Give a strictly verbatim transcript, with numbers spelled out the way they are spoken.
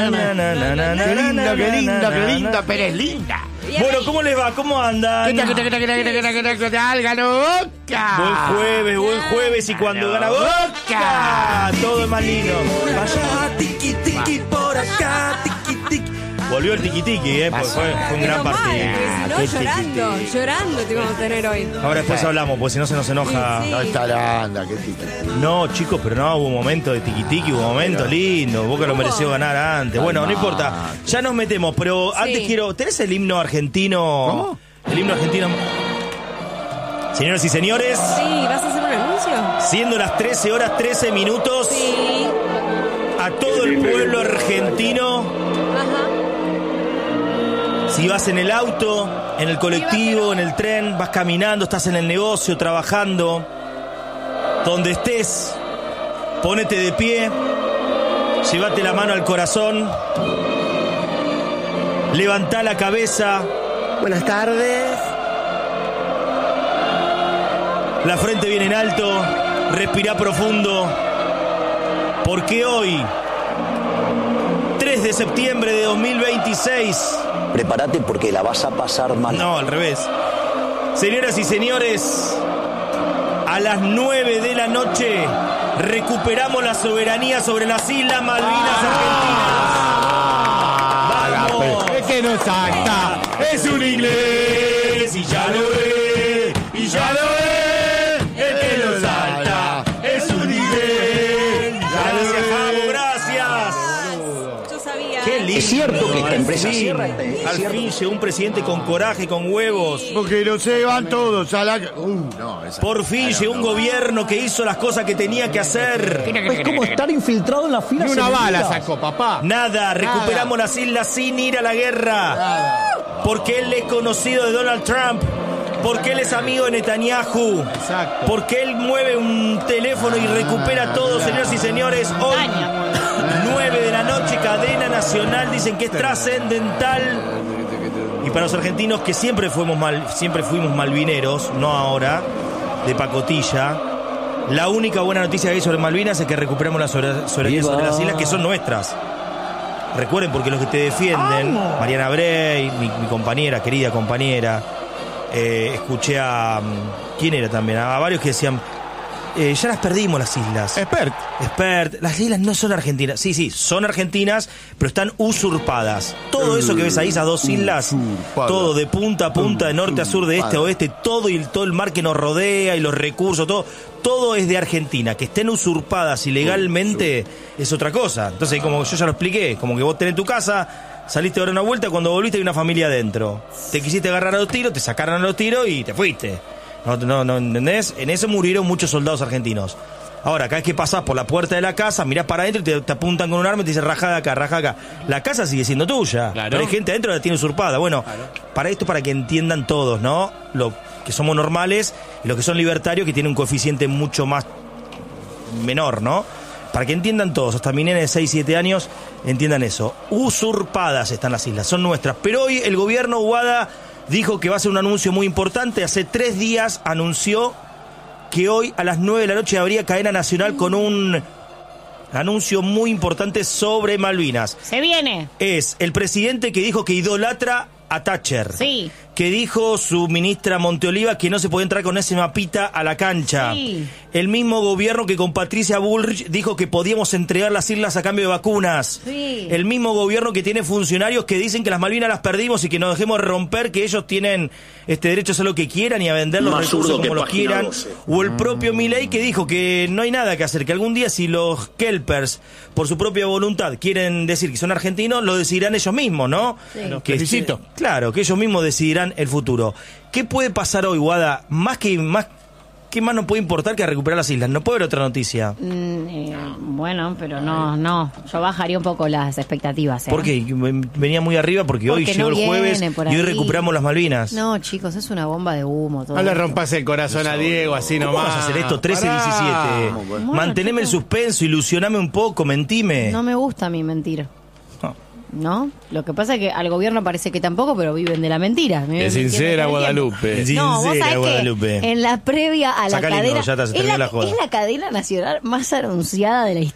Qué lindo, qué lindo, qué lindo, pero es linda. Bueno, ¿cómo les va? ¿Cómo andan? ¿Qué tal, qué tal, qué tal, qué tal, qué tal, qué tal? ¡Ganó Boca! Buen jueves, buen jueves. Y cuando gana Boca, todo es más lindo. Vaya, tiki, tiki, por acá, tiki, tiki. Volvió el tiki tiki, ¿eh? Porque fue, fue un gran partido. No, llorando, llorando te vamos a tener hoy. Ahora después hablamos, porque si no se nos enoja. Sí, sí. No está la anda, qué tiki. No, chicos, pero no, hubo un momento de tiki tiki, hubo un momento lindo. Boca lo mereció ganar antes. Bueno, no importa. Ya nos metemos, pero antes Sí. quiero. ¿Tenés el himno argentino? ¿Cómo? El himno argentino. Señoras y señores, Sí, ¿vas a hacer un anuncio? siendo las trece horas trece minutos, Sí. a todo el pueblo argentino, Ajá. si vas en el auto, en el colectivo, en el tren, vas caminando, estás en el negocio, trabajando, donde estés, ponete de pie, llévate la mano al corazón, levantá la cabeza, Buenas tardes. la frente bien en alto, respirá profundo, porque hoy, tres de septiembre de dos mil veintiséis, Prepárate porque la vas a pasar mal. no, al revés. Señoras y señores, a las nueve de la noche recuperamos la soberanía sobre las Islas Malvinas Argentinas. ¡Vamos! Es que no salta, es un inglés Y ya lo ve, y ya lo ve, el que lo salta es un inglés. Gracias, Javo, gracias. Yo sabía. Qué lindo. Es cierto que esta Al empresa fin, cierra, es al cierto. fin llegó un presidente con coraje, con huevos. porque no se van todos a la... Uh, no, esa... Por fin llegó un gobierno que hizo las cosas que tenía que hacer. Es como estar infiltrado en las filas Ni una bala enemigas. sacó, papá. Nada, recuperamos las islas sin ir a la guerra. Porque él es conocido de Donald Trump. Porque él es amigo de Netanyahu. Exacto. Porque él mueve un teléfono y recupera todo, señoras y señores. Hoy, nueve de la noche, cadena nacional. Dicen que es trascendental. Y para los argentinos que siempre fuimos mal, siempre fuimos malvineros, no ahora, de pacotilla. La única buena noticia que hay sobre Malvinas es que recuperamos la soberanía soberanía sobre las islas que son nuestras. Recuerden, porque los que te defienden, Mariana Brey, mi, mi compañera, querida compañera, eh, escuché a... ¿Quién era también? A varios que decían, eh, ya las perdimos las islas. Expert. Expert, las islas no son argentinas. Sí, sí, son argentinas, pero están usurpadas. Todo eso que ves ahí, esas dos islas, Usurpadas. todo de punta a punta, de norte a sur, de este a oeste, todo y todo el mar que nos rodea y los recursos, todo, todo es de Argentina. Que estén usurpadas ilegalmente es otra cosa. Entonces, como yo ya lo expliqué, como que vos tenés tu casa, saliste a dar una vuelta, cuando volviste hay una familia adentro. Te quisiste agarrar a los tiros, te sacaron a los tiros y te fuiste. No, no, no, ¿entendés? En eso murieron muchos soldados argentinos. Ahora, cada vez que pasás por la puerta de la casa, mirás para adentro y te, te apuntan con un arma y te dicen rajá de acá, rajá de acá. La casa sigue siendo tuya. Claro. Pero hay gente adentro que la tiene usurpada. Bueno, para esto, para que entiendan todos, ¿no? Lo que somos normales y los que son libertarios, que tienen un coeficiente mucho más menor, ¿no? Para que entiendan todos, hasta mi nene de seis, siete años, entiendan eso. Usurpadas están las islas, son nuestras. Pero hoy el gobierno Guada dijo que va a hacer un anuncio muy importante. Hace tres días anunció que hoy a las nueve de la noche habría cadena nacional con un anuncio muy importante sobre Malvinas. Se viene. Es el presidente que dijo que idolatra a Thatcher. Sí. Que dijo su ministra Monteoliva que no se podía entrar con ese mapita a la cancha. Sí. El mismo gobierno que con Patricia Bullrich dijo que podíamos entregar las islas a cambio de vacunas. Sí. El mismo gobierno que tiene funcionarios que dicen que las Malvinas las perdimos y que nos dejemos romper, que ellos tienen este derecho a hacer lo que quieran y a vender los Más recursos zurdo que como los página quieran. doce. O el propio Milei que dijo que no hay nada que hacer, que algún día si los kelpers por su propia voluntad quieren decir que son argentinos, lo decidirán ellos mismos, ¿no? Sí. Que Felicito. Claro, que ellos mismos decidirán el futuro. ¿Qué puede pasar hoy, Guada? Más que más, ¿qué más nos puede importar que recuperar las islas? No puede haber otra noticia. Mm, eh, bueno, pero no, no. Yo bajaría un poco las expectativas. ¿eh? ¿Por qué? Venía muy arriba porque, hoy Porque llegó no el jueves viene por y hoy ahí. recuperamos las Malvinas. No, chicos, es una bomba de humo. Todo No le esto. rompas el corazón a Diego así ¿Cómo nomás. vas a hacer esto? trece Pará. diecisiete. Bueno, Manteneme el chicos. suspenso, ilusioname un poco, mentime. No me gusta mi mentir. No. ¿No? Lo que pasa es que al gobierno parece que tampoco, pero viven de la mentira. Me- Es me sincera, entienden todo el tiempo. Guadalupe. Es No, vos sincera, sabés Guadalupe. que en la previa a la Saca el himno, cadena ya está, se es, terminó la, la joda. es la cadena nacional más anunciada de la